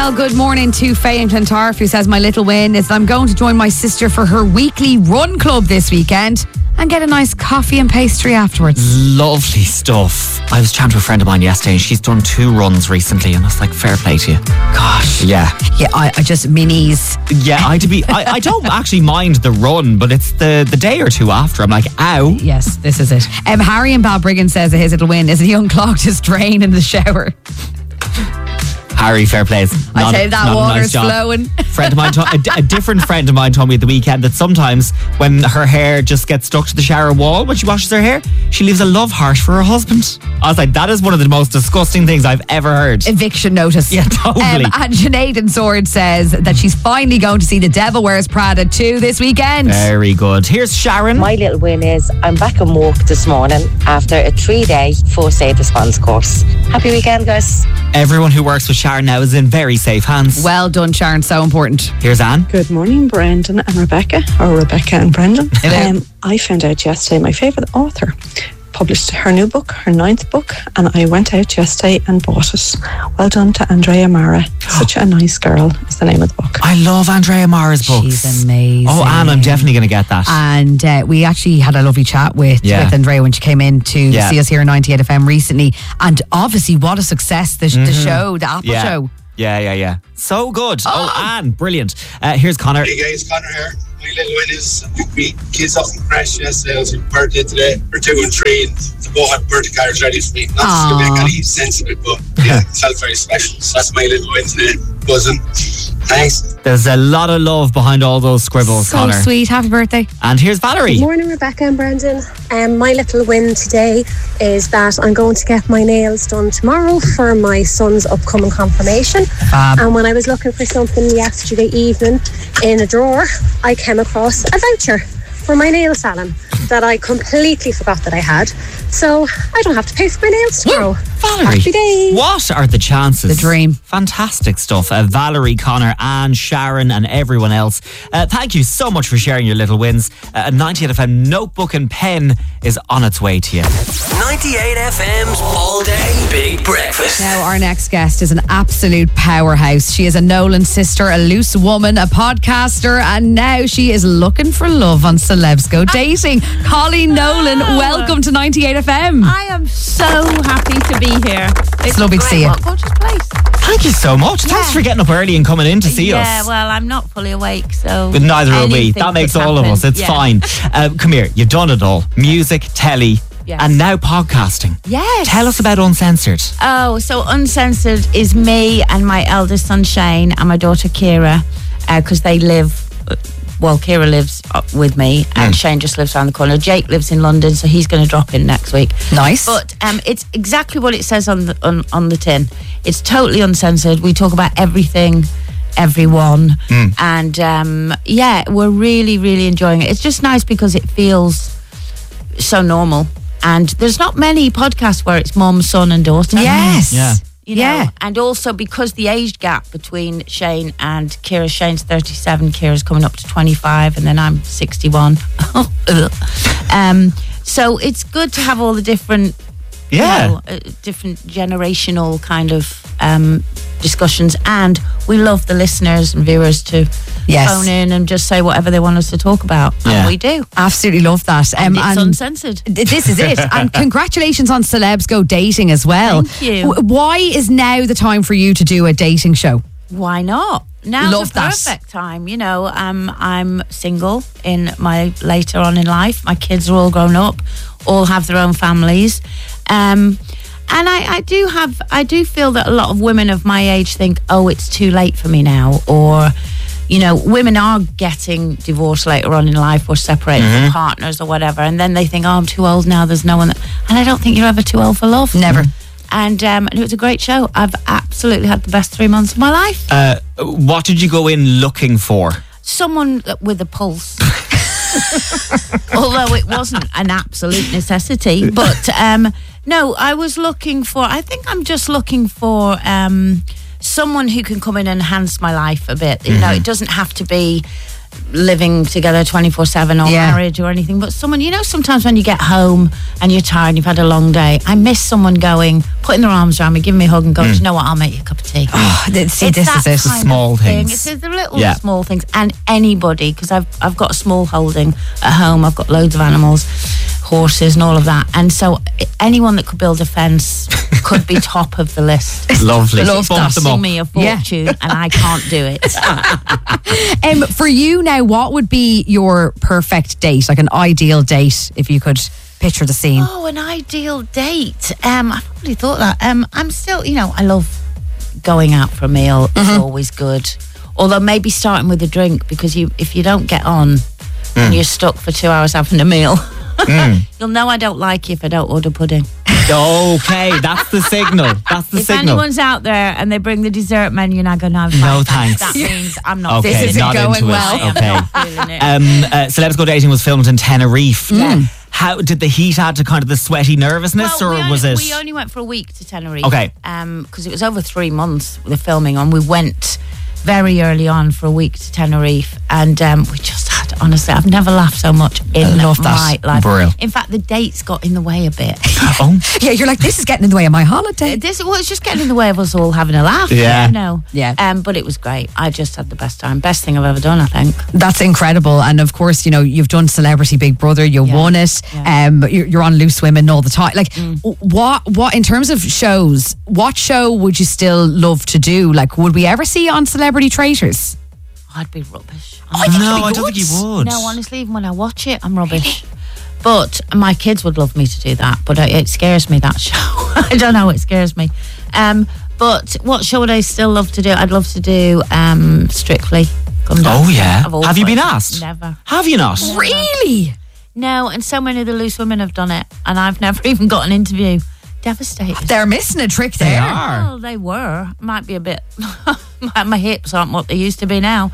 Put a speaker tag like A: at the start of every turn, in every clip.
A: Well, good morning to Faye and Clontarf, who says my little win is that I'm going to join my sister for her weekly run club this weekend and get a nice coffee and pastry afterwards.
B: Lovely stuff. I was chatting to a friend of mine yesterday and she's done 2 runs recently and I was like, fair play to you.
A: Gosh.
B: Yeah.
A: Yeah, I just minis.
B: Yeah, I don't actually mind the run, but it's the day or two after. I'm like, ow.
A: Yes, this is it. Harry in Balbriggan says that his little win is that he unclogged his drain in the shower.
B: Harry, fair play.
A: I tell you, that water's flowing.
B: Friend of mine, a different friend of mine told me at the weekend that sometimes when her hair just gets stuck to the shower wall when she washes her hair, she leaves a love heart for her husband. I was like, that is one of the most disgusting things I've ever heard.
A: Eviction notice.
B: Yeah, totally.
A: And Sinead in Sword says that she's finally going to see The Devil Wears Prada 2 this weekend.
B: Very good. Here's Sharon.
C: My little win is I'm back in work this morning after a 3-day first aid response course. Happy weekend, guys.
B: Everyone who works with Sharon now is in very safe hands.
A: Well done, Sharon. So important.
B: Here's Anne.
D: Good morning, Brendan and Rebecca, or Rebecca and Brendan. I found out yesterday my favourite author published her new book, her 9th book, and I went out yesterday and bought it. Well done to Andrea Mara. Such a nice girl is the name of the book.
B: I love Andrea Mara's books.
A: She's amazing.
B: Oh, Anne, I'm definitely going to get that.
A: And we actually had a lovely chat with Andrea when she came in to see us here on 98 FM recently. And obviously, what a success the show, the Apple show.
B: Yeah. So good. Oh, Anne, brilliant. Here's Connor.
E: Hey guys, Connor here. My little win is we kids off from crash yesterday. It was your birthday today. We're 2 and 3 and the both had birthday cards ready for me. Not to make any sense of it, but yeah, it felt very special. So that's my little win today. Buzzing. Thanks.
B: There's a lot of love behind all those scribbles,
A: so
B: Connor.
A: So sweet. Happy birthday.
B: And here's Valerie.
F: Good morning, Rebecca and Brendan. My little win today is that I'm going to get my nails done tomorrow for my son's upcoming confirmation. And when I was looking for something yesterday evening in a drawer, I came across a voucher for my nail salon that I completely forgot that I had. So I don't have to pay for my nails tomorrow.
B: Valerie,
F: happy days.
B: What are the chances?
A: The dream.
B: Fantastic stuff. Valerie, Connor, Anne, Sharon and everyone else. Thank you so much for sharing your little wins. 98 FM notebook and pen is on its way to you.
G: 98 FM's All Day Big Breakfast.
A: Now our next guest is an absolute powerhouse. She is a Nolan sister, a loose woman, a podcaster, and now she is looking for love on Celebs Go Dating. Colleen Nolan, welcome to 98 FM.
H: I am so happy to be here.
A: It's lovely to see you.
H: Gorgeous place.
B: Thank you so much. Thanks for getting up early and coming in to see us.
H: Yeah, well, I'm not fully awake, so...
B: But neither are we. That makes all of us. It's fine. Come here. You've done it all. Music, telly, and now podcasting.
H: Yes.
B: Tell us about Uncensored.
H: Oh, so Uncensored is me and my eldest son Shane and my daughter Kira, because they live... Well, Kira lives with me and Shane just lives around the corner. Jake lives in London, so he's going to drop in next week.
A: Nice.
H: But it's exactly what it says on the tin. It's totally uncensored. We talk about everything, everyone. And we're really, really enjoying it. It's just nice because it feels so normal. And there's not many podcasts where it's mom, son and daughter.
A: Yes.
B: Yeah.
H: You know, and also because the age gap between Shane and Kira, Shane's 37, Kira's coming up to 25, and then I'm 61. So it's good to have all the different, different generational kind of discussions, and we love the listeners and viewers to phone in and just say whatever they want us to talk about, and we do.
A: Absolutely love that.
H: And it's uncensored.
A: This is it. And congratulations on Celebs Go Dating as well.
H: Thank you.
A: Why is now the time for you to do a dating show?
H: Why not? Now's the perfect time. You know, I'm single in my later on in life. My kids are all grown up, all have their own families. And I do feel that a lot of women of my age think, oh, it's too late for me now, or, you know, women are getting divorced later on in life or separated from partners or whatever, and then they think, oh, I'm too old now, there's no one and I don't think you're ever too old for love.
A: Never.
H: And it was a great show. I've absolutely had the best 3 months of my life.
B: What did you go in looking for?
H: Someone with a pulse. Although it wasn't an absolute necessity. But no, I was looking for, I think I'm just looking for someone who can come in and enhance my life a bit. You know, it doesn't have to be living together 24/7 or marriage or anything, but someone, you know, sometimes when you get home and you're tired and you've had a long day, I miss someone putting their arms around me, giving me a hug and going, you know what, I'll make you a cup of tea.
A: This is it.
B: Small things.
H: It's the little small things. And anybody, because I've got a small holding at home, I've got loads of animals, horses and all of that, and so anyone that could build a fence could be top of the list.
B: Lovely.
H: It's costing me a fortune and I can't do it.
A: For you now, what would be your perfect date, like an ideal date, if you could picture the scene?
H: Oh, an ideal date. I've probably thought that. I'm still, you know, I love going out for a meal. It's always good. Although maybe starting with a drink, because if you don't get on and you're stuck for 2 hours having a meal, you'll know I don't like you if I don't order pudding.
B: Okay, that's the signal.
H: If anyone's out there and they bring the dessert menu and I go, no
B: thanks.
H: That means I'm not.
B: Okay,
A: this isn't
B: not
A: going
B: into
A: well.
B: It. Okay.
H: I'm not feeling it.
B: Celebs Go Dating was filmed in Tenerife. How did the heat add to kind of the sweaty nervousness, was it?
H: We only went for a week to Tenerife.
B: Okay.
H: Because it was over 3 months the filming on. We went very early on for a week to Tenerife, and we just had, honestly, I've never laughed so much in my life.
B: Brilliant.
H: In fact, the dates got in the way a bit.
A: Yeah, you're like, this is getting in the way of my holiday.
H: It's just getting in the way of us all having a laugh.
B: Yeah.
H: You know?
A: Yeah.
H: But it was great. I just had the best time. Best thing I've ever done, I think.
A: That's incredible. And of course, you know, you've done Celebrity Big Brother, you won it. You're on Loose Women all the time. Like, what in terms of shows, what show would you still love to do? Like, would we ever see you on Celebrity Traitors?
H: I'd be rubbish.
B: I don't think you would.
H: No, honestly, even when I watch it, I'm rubbish. But my kids would love me to do that. But it scares me, that show. I don't know, it scares me. But what show would I still love to do? I'd love to do Strictly.
B: Oh, yeah. Have you been asked?
H: Never.
B: Have you not?
A: Really?
H: No, and so many of the Loose Women have done it, and I've never even got an interview. Devastated.
A: They're missing a trick there.
B: They are.
H: Well, they were. Might be a bit. My hips aren't what they used to be now.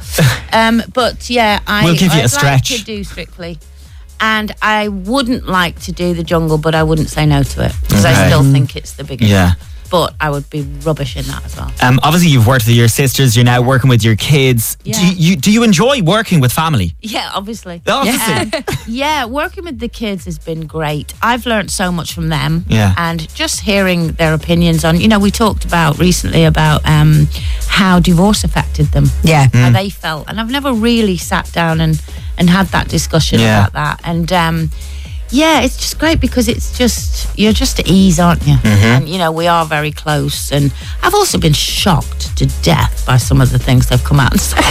H: But yeah,
B: we'll give you a stretch.
H: Like to do Strictly, and I wouldn't like to do The Jungle, but I wouldn't say no to it because I still think it's the biggest.
B: Yeah.
H: But I would be rubbish in that as well.
B: Obviously, you've worked with your sisters. You're now working with your kids.
H: Yeah.
B: Do you enjoy working with family?
H: Yeah, obviously.
B: Obviously.
H: Working with the kids has been great. I've learned so much from them.
B: Yeah.
H: And just hearing their opinions on, you know, we talked about recently about how divorce affected them.
A: Yeah.
H: How they felt. And I've never really sat down and had that discussion about that. And yeah, it's just great because it's just, you're just at ease, aren't you? And, you know, we are very close. And I've also been shocked to death by some of the things they've come out and said.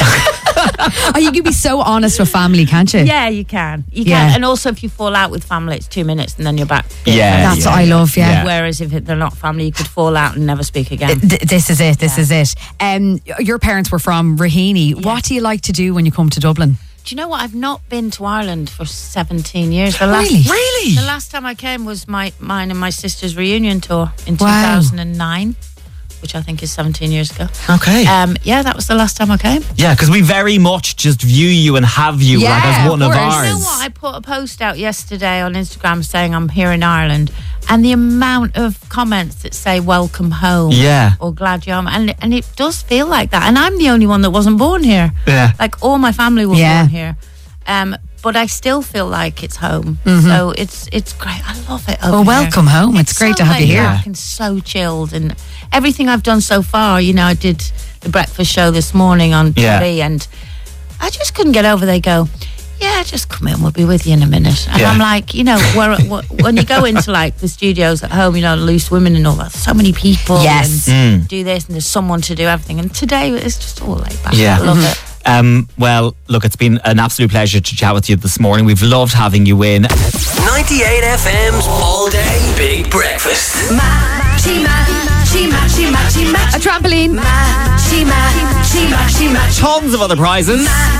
A: You can be so honest with family, can't you?
H: Yeah, you can. You
A: Yeah.
H: can. And also, if you fall out with family, it's 2 minutes and then you're back.
B: Yeah.
A: That's what I love, yeah.
H: Whereas if they're not family, you could fall out and never speak again.
A: This is it. This is it. Your parents were from Raheny. What do you like to do when you come to Dublin?
H: Do you know what? I've not been to Ireland for 17 years.
B: Really?
H: The last time I came was mine and my sister's reunion tour in 2009, which I think is 17 years ago.
B: Okay.
H: Yeah, that was the last time I came.
B: Yeah, because we very much just view you and have you like as one of ours.
H: You know what? I put a post out yesterday on Instagram saying I'm here in Ireland, and the amount of comments that say welcome home or glad you're home, and it does feel like that. And I'm the only one that wasn't born here.
B: Yeah.
H: Like all my family were born here. But I still feel like it's home. So it's great. I love it over here.
A: Welcome home. It's great to have you here.
H: And so chilled, and everything I've done so far, you know, I did the breakfast show this morning on TV, and I just couldn't get over. They go, yeah, just come in, we'll be with you in a minute. And I'm like, you know, when you go into like the studios at home, you know, Loose Women and all that, so many people and do this, and there's someone to do everything. And today it's just all laid back. I love it.
B: Well, look, it's been an absolute pleasure to chat with you this morning. We've loved having you in.
G: 98 FM's All Day Big Breakfast.
A: A trampoline.
B: Tons of other prizes.